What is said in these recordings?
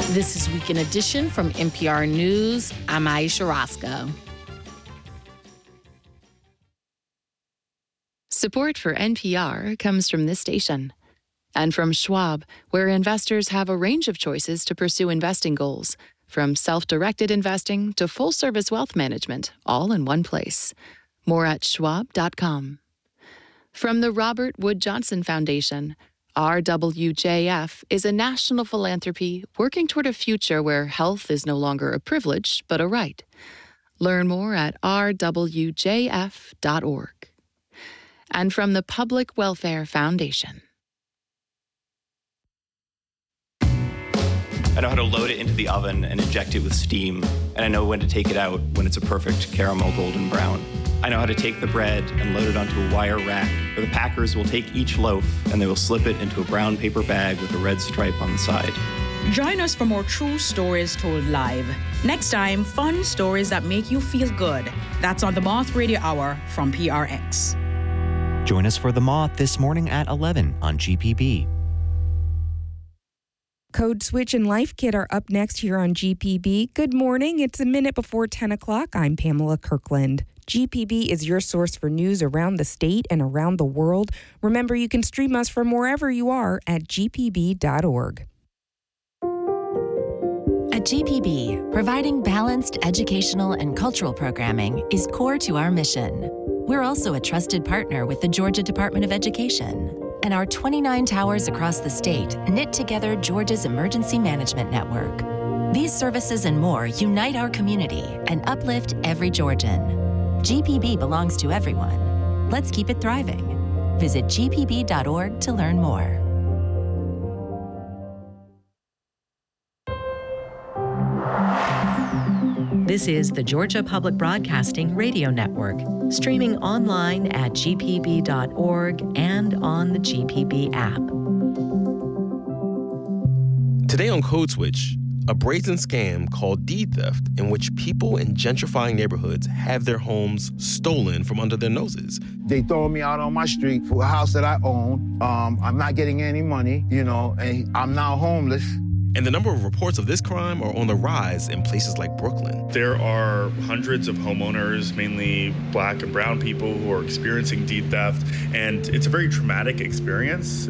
This is Weekend Edition from NPR News. I'm Aisha Roscoe. Support for NPR comes from this station and from Schwab, where investors have a range of choices to pursue investing goals, from self-directed investing to full-service wealth management, all in one place. More at schwab.com. From the Robert Wood Johnson Foundation, RWJF is a national philanthropy working toward a future where health is no longer a privilege, but a right. Learn more at rwjf.org. And from the Public Welfare Foundation. I know how to load it into the oven and inject it with steam, and I know when to take it out when it's a perfect caramel golden brown. I know how to take the bread and load it onto a wire rack, where the packers will take each loaf and they will slip it into a brown paper bag with a red stripe on the side. Join us for more true stories told live. Next time, fun stories that make you feel good. That's on the Moth Radio Hour from PRX. Join us for The Moth this morning at 11 on GPB. Code Switch and Life Kit are up next here on GPB. Good morning. It's a minute before 10 o'clock. I'm Pamela Kirkland. GPB is your source for news around the state and around the world. Remember, you can stream us from wherever you are at gpb.org. At GPB, providing balanced educational and cultural programming is core to our mission. We're also a trusted partner with the Georgia Department of Education, and our 29 towers across the state knit together Georgia's emergency management network. These services and more unite our community and uplift every Georgian. GPB belongs to everyone. Let's keep it thriving. Visit gpb.org to learn more. This is the Georgia Public Broadcasting Radio Network, streaming online at gpb.org and on the GPB app. Today on Code Switch, a brazen scam called deed theft in which people in gentrifying neighborhoods have their homes stolen from under their noses. They throw me out on my street for a house that I own. I'm not getting any money, and I'm now homeless. And the number of reports of this crime are on the rise in places like Brooklyn. There are hundreds of homeowners, mainly Black and brown people, who are experiencing deed theft, and it's a very traumatic experience.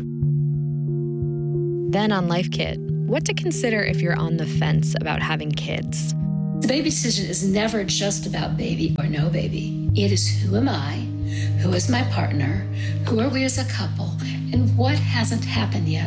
Then on Life Kit, what to consider if you're on the fence about having kids. The baby decision is never just about baby or no baby. It is who am I, who is my partner, who are we as a couple, and what hasn't happened yet.